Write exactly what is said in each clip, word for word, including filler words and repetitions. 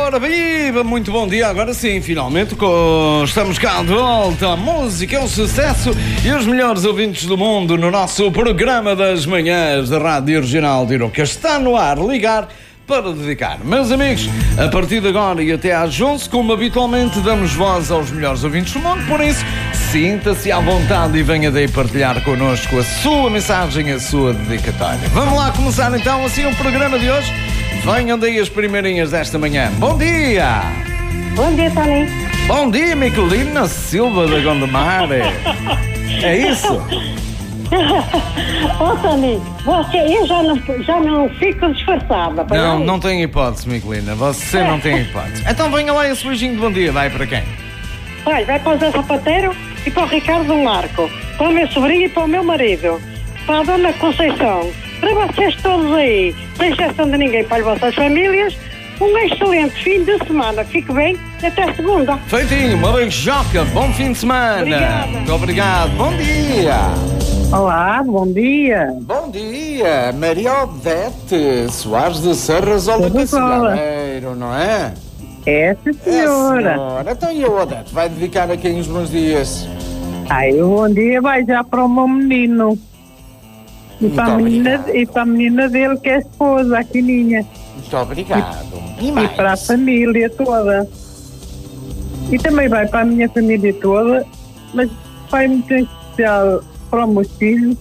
Ora viva, muito bom dia. Agora sim, finalmente com... estamos cá de volta. A música é um sucesso e os melhores ouvintes do mundo no nosso programa das manhãs da Rádio Regional de Iroca. Está no ar, ligar para dedicar. Meus amigos, a partir de agora e até às onze, como habitualmente, damos voz aos melhores ouvintes do mundo. Por isso, sinta-se à vontade e venha daí partilhar connosco a sua mensagem, a sua dedicatória. Vamos lá começar então assim o programa de hoje. Venham daí as primeirinhas desta manhã. Bom dia! Bom dia, Tony. Bom dia, Miquelina Silva da Gondomar. É isso? Ô, oh, Tony, você, eu já não, já não fico disfarçada. Não, não tem hipótese, Miquelina. Você não tem hipótese. Então venha lá esse beijinho de bom dia. Vai para quem? Vai, vai para o Zé Sapateiro e para o Ricardo Marco. Para o meu sobrinho e para o meu marido. Para a Dona Conceição. Para vocês todos aí, sem exceção de ninguém, para as vossas famílias, um excelente fim de semana. Fique bem e até segunda. Feitinho, uma beijoca, bom fim de semana. Obrigada. Muito obrigado, bom dia. Olá, bom dia. Bom dia, Maria Odete Soares de Serras Oliveira, não é? É, sim, senhora. É, senhora. Então e a Odete, vai dedicar a quem os bons dias? Ai, o bom dia vai já para o meu menino. E para, a menina, e para a menina dele, que é a esposa, a Quininha. Muito obrigado. E, e para a família toda. E também vai para a minha família toda, mas vai muito em especial para os meus filhos,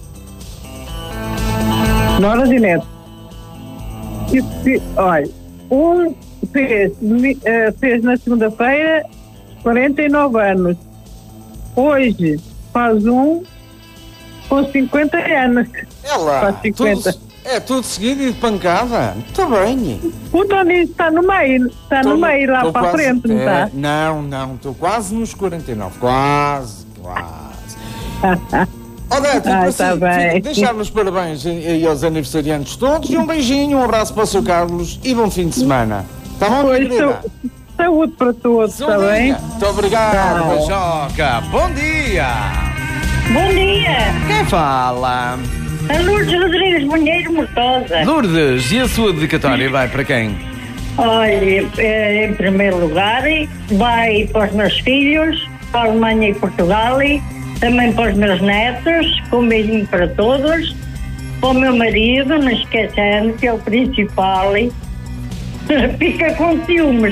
noras e netos. E, olha, um fez, fez na segunda-feira quarenta e nove anos. Hoje faz um com cinquenta anos. É lá, faz cinquenta. Tudo, é tudo seguido e de pancada. Muito bem. O Tony está no meio, está tô, no meio lá para a frente, não está? É, não, não, estou quase nos quarenta e nove. Quase, quase. Odete, ah, tá bem. deixar-nos parabéns e aos aniversariantes todos e um beijinho, um abraço para o seu Carlos e bom fim de semana. Está bom, pois, querida? Saúde para todos, está bem? Muito obrigado, beijoca. Bom dia. Bom dia. Quem fala? A Lourdes Rodrigues Bunheiro Mortosa. Lourdes, e a sua dedicatória vai para quem? Olha, em primeiro lugar, vai para os meus filhos, para a Alemanha e Portugal, também para os meus netos, com um beijinho para todos, para o meu marido, não esquecendo que é o principal, fica com ciúmes.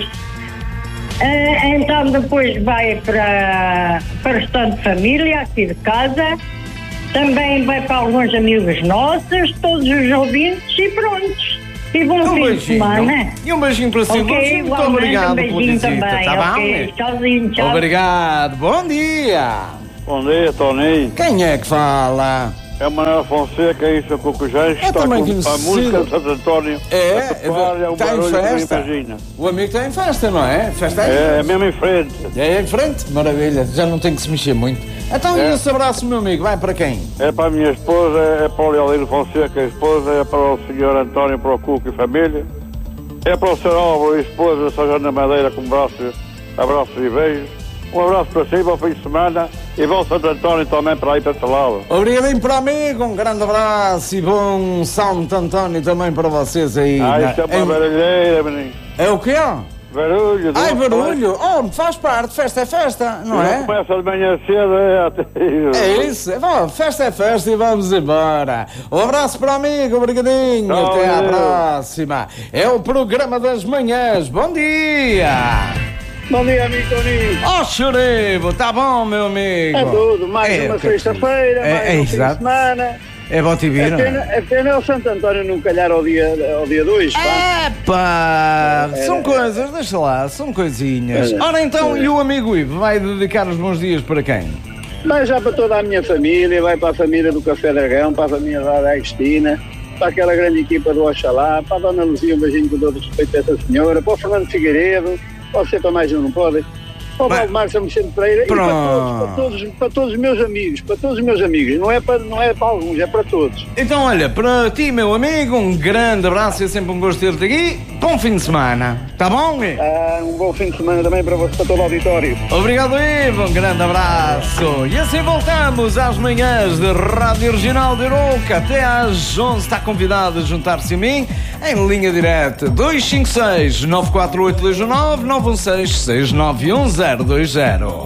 Uh, então depois vai para, para o restante de família, aqui de casa, também vai para alguns amigos nossos, todos os ouvintes e prontos. E bom um fim beijinho. de semana. E um beijinho para si, okay, muito obrigado um beijinho por visita, também. Tá okay, bom? Tchauzinho, tchau. Obrigado, bom dia. Bom dia, Tony. Quem é que fala? É o Manuel Fonseca, isso é Cocujães, É está também com conhecido. a música de Santo António. É, a toalha, está em festa. O amigo está em festa, não é? Festa é, é mesmo em frente. É em frente? Maravilha, já não tem que se mexer muito. Então, é. E esse abraço, meu amigo, vai para quem? É para a minha esposa, é para o Leolino Fonseca, a esposa, é para o senhor António Procuco e família, é para o senhor Álvaro e esposa, São João da Madeira, com braços, abraços e beijos. Um abraço para si, bom fim de semana e bom Santo António também para aí para esse lado. Obrigadinho para amigo, um grande abraço e bom Santo António também para vocês aí. Ah, isso é uma em... barulheira, menino. É o quê? Barulho. Ai, barulho. Oh, faz parte, festa é festa, não é? Começa de manhã cedo, é até... É isso, bom, festa é festa e vamos embora. Um abraço para o amigo, obrigadinho, oh, até à próxima. É o programa das manhãs, bom dia. Bom dia, amigo Toninho. Oh, Choribo, tá bom, meu amigo? É tudo, mais é, uma sexta-feira, é, mais é, um exato. fim de semana. É bom te vir, não é? É pena o Santo António não calhar ao dia dois, dia dois, pá. É pá, é, são é, coisas, deixa lá, são coisinhas. É, Ora então, é. E o amigo Ivo vai dedicar os bons dias para quem? Vai já para toda a minha família, vai para a família do Café Dragão, para a família da Agostina, para aquela grande equipa do Oxalá, para a Dona Luzia, um beijinho com todo respeito a essa senhora, para o Fernando Figueiredo, pode ser para mais um, não pode? Para o Valdemar São Vicente Pereira e para todos, para, todos, para todos os meus amigos, para todos os meus amigos, não é para, não é para alguns, é para todos. Então olha, para ti, meu amigo, um grande abraço, é sempre um gosto de ter-te aqui, bom fim de semana, tá bom? Ah, um bom fim de semana também para você, para todo o auditório. Obrigado, Ivo, um grande abraço. E assim voltamos às manhãs de Rádio Regional de Iroca, até às onze está convidado a juntar-se a mim, em linha direta dois cinco seis, nove quatro oito dois nove, nove um seis, seis nove um zero dois zero.